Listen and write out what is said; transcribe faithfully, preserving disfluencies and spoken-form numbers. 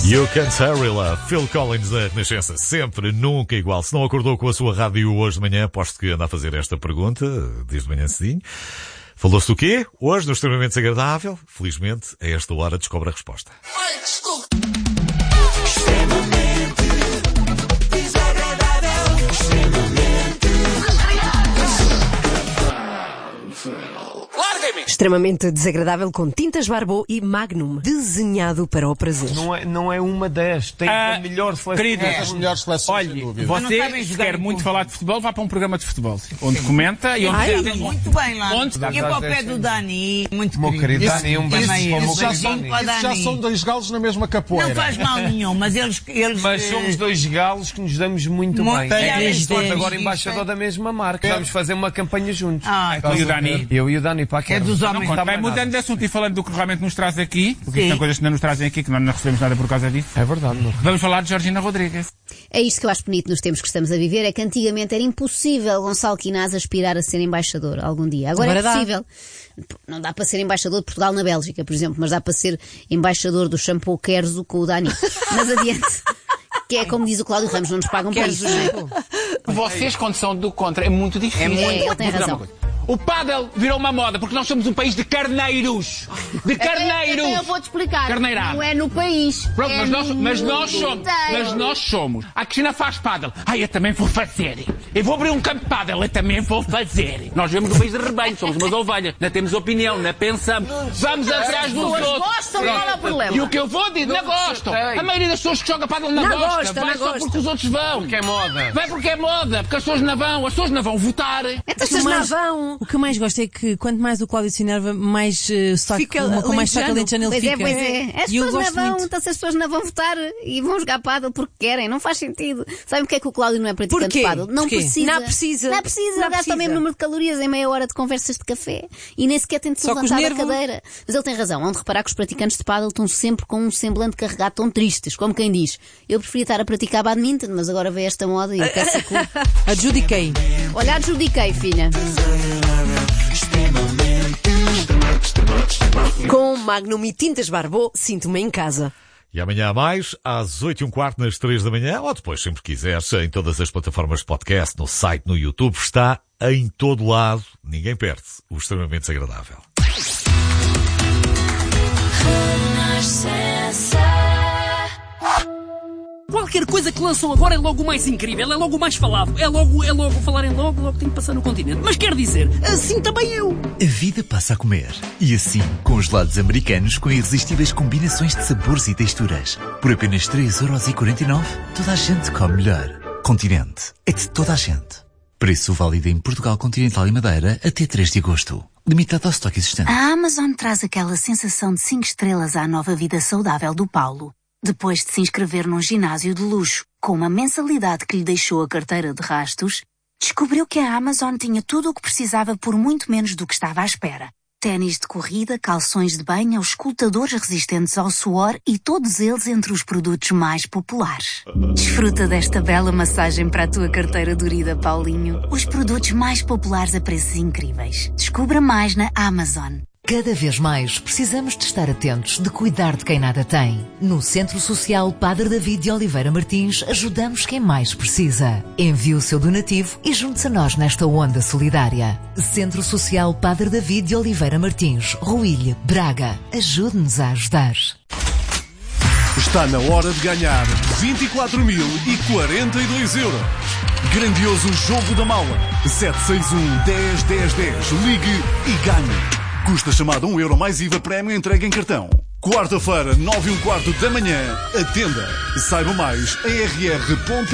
You Can't Hurry Love, Phil Collins da Renascença, sempre, nunca igual. Se não acordou com a sua rádio hoje de manhã, aposto que anda a fazer esta pergunta, desde manhã cedinho. Falou-se do quê? Hoje, no Extremamente Desagradável? Felizmente, a esta hora descobre a resposta. Olha, desculpe. Extremamente desagradável. Extremamente desagradável. Larga-me! Extremamente Desagradável com tintas Barbot e Magnum, desenhado para o prazer. Não é, não é uma das, tem Ah, a melhor seleção. queridos, É, As melhores seleções, sem olha, dúvida. você se quer muito falar de futebol, vá para um programa de futebol, onde comenta e onde... Ai, tem- Muito bem lá. Onde? E para o pé do Dani, muito Meu querido querido. Dani, um beijo Também para o eu. meu Isso já, querido são, Dani. Dani. isso já são dois galos na mesma capoeira. Não faz mal nenhum, mas eles... eles Mas eh, somos dois galos que nos damos muito Muito bem. bem. É que Desde- estou agora embaixador da mesma marca. Vamos fazer uma campanha juntos. Ah, Tu e o Dani. Eu e o Dani para é dos homens. Não, vai mudando de assunto e falando do que realmente nos traz aqui, porque Sim. são coisas que não nos trazem aqui, que nós não recebemos nada por causa disso. É verdade, não. Vamos falar de Georgina Rodrigues. É isto que eu acho bonito nos tempos que estamos a viver, é que antigamente era impossível Gonçalo Quinás aspirar a ser embaixador algum dia. Agora, Agora é dá. possível. Não dá para ser embaixador de Portugal na Bélgica, por exemplo, mas dá para ser embaixador do shampoo Kerzo com o Dani. Mas adiante. Que é como diz o Cláudio Ramos, não nos pagam para isso. não é? Vocês, quando são do contra, é muito difícil. É muito- ele tem Vou dizer razão. uma coisa. O pádel virou uma moda porque nós somos um país de carneiros. De carneiros. Então eu vou-te explicar. Carneirada. Não é no país. Pronto, é mas, nós, no mas nós mundo somos. inteiro. Mas nós somos. A Cristina faz pádel. Ah, eu também vou fazer. Eu vou abrir um campo de pádel. Eu também vou fazer. Nós vemos um país de rebanho. Somos umas ovelhas. Não temos opinião, não pensamos. Vamos atrás dos pessoas outros. gostam, qual é o problema? E o que eu vou dizer, não gostam. chatei. A maioria das pessoas que joga pádel não, Não gosta. gosta, Vai não só gosta. porque os outros vão. Porque é moda. Vai porque é moda. Porque as pessoas não vão. As pessoas não vão votar. Então, O que mais- vão. O que eu mais gosto é que quanto mais o Cláudio se enerva, mais uh, sotaque, Fica uma, com mais sotaque alentejano. alentejano ele Pois fica. é, pois é. As E eu pessoas não gosto vão, muito. então se as pessoas não vão votar e vão jogar pádel porque querem, não faz sentido. Sabem porque é que o Cláudio não é praticante Porquê? de pádel? Não Porquê? precisa. Não precisa. Não precisa, Não gasta precisa. o mesmo número de calorias em meia hora de conversas de café e nem sequer tem de se Só que os levantar da nervos- cadeira. Mas ele tem razão, hão de reparar que os praticantes de pádel estão sempre com um semblante carregado, tão tristes, como quem diz, eu preferia estar a praticar badminton, mas agora veio esta moda e eu quero ser cool. Adjudiquei. Olha, adjudiquei, filha. Com Magnum e tintas Barbot, sinto-me em casa. E amanhã a mais, às oito e um quarto, nas três da manhã, ou depois, sempre quiseres, em todas as plataformas de podcast, no site, no YouTube, está em todo lado, ninguém perde, o Extremamente Desagradável. Qualquer coisa que lançam agora é logo o mais incrível, é logo o mais falado, é logo, é logo, falarem logo, logo tem que passar no continente. Mas quer dizer, assim também eu. A vida passa a comer. E assim, com os gelados americanos com irresistíveis combinações de sabores e texturas. Por apenas três euros e quarenta e nove, toda a gente come melhor. Continente. É de toda a gente. Preço válido em Portugal Continental e Madeira até três de agosto. Limitado ao estoque existente. A Amazon traz aquela sensação de cinco estrelas à nova vida saudável do Paulo. Depois de se inscrever num ginásio de luxo, com uma mensalidade que lhe deixou a carteira de rastos, descobriu que a Amazon tinha tudo o que precisava por muito menos do que estava à espera. Ténis de corrida, calções de banho, escutadores resistentes ao suor e todos eles entre os produtos mais populares. Desfruta desta bela massagem para a tua carteira dorida, Paulinho. Os produtos mais populares a preços incríveis. Descubra mais na Amazon. Cada vez mais precisamos de estar atentos, de cuidar de quem nada tem. No Centro Social Padre David de Oliveira Martins, ajudamos quem mais precisa. Envie o seu donativo e junte-se a nós nesta onda solidária. Centro Social Padre David de Oliveira Martins, Ruilhe, Braga. Ajude-nos a ajudar. Está na hora de ganhar vinte e quatro mil e quarenta e dois euros. Grandioso jogo da mala. sete seis um, dez, dez, dez. Ligue e ganhe. Custa chamada um euro mais I V A prémio entregue em cartão. Quarta-feira, nove e um quarto da manhã. Atenda. Saiba mais em r r ponto